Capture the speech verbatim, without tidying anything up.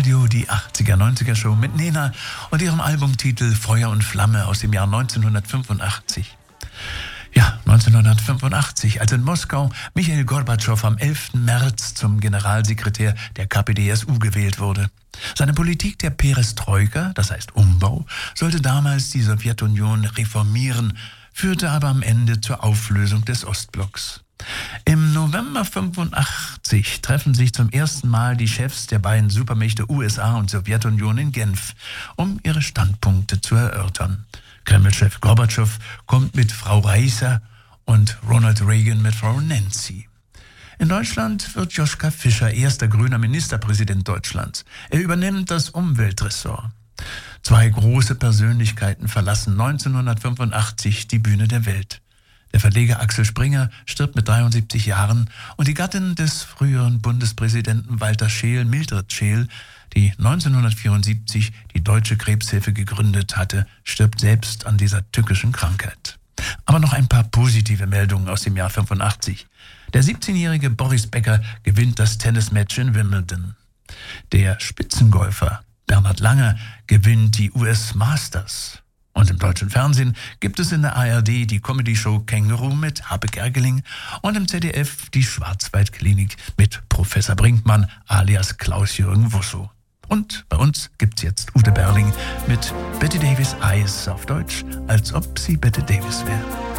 Radio, die achtziger-neunziger-Show mit Nena und ihrem Albumtitel Feuer und Flamme aus dem Jahr neunzehnhundertfünfundachtzig. Ja, neunzehnhundertfünfundachtzig, als in Moskau Michail Gorbatschow am elften März zum Generalsekretär der K P D S U gewählt wurde. Seine Politik der Perestroika, das heißt Umbau, sollte damals die Sowjetunion reformieren, führte aber am Ende zur Auflösung des Ostblocks. Im November fünfundachtzig treffen sich zum ersten Mal die Chefs der beiden Supermächte U S A und Sowjetunion in Genf, um ihre Standpunkte zu erörtern. Kreml-Chef Gorbatschow kommt mit Frau Reiser und Ronald Reagan mit Frau Nancy. In Deutschland wird Joschka Fischer erster grüner Ministerpräsident Deutschlands. Er übernimmt das Umweltressort. Zwei große Persönlichkeiten verlassen neunzehnhundertfünfundachtzig die Bühne der Welt. Der Verleger Axel Springer stirbt mit dreiundsiebzig Jahren und die Gattin des früheren Bundespräsidenten Walter Scheel, Mildred Scheel, die neunzehnhundertvierundsiebzig die Deutsche Krebshilfe gegründet hatte, stirbt selbst an dieser tückischen Krankheit. Aber noch ein paar positive Meldungen aus dem Jahr fünfundachtzig. Der siebzehnjährige Boris Becker gewinnt das Tennismatch in Wimbledon. Der Spitzengolfer Bernhard Langer gewinnt die U S Masters. Und im deutschen Fernsehen gibt es in der A R D die Comedy-Show Känguru mit Habe Kerkeling und im Z D F die Schwarzwaldklinik mit Professor Brinkmann alias Klaus-Jürgen Wusso. Und bei uns gibt's jetzt Ute Berling mit Bette Davis Eyes auf Deutsch, als ob sie Bette Davis wäre.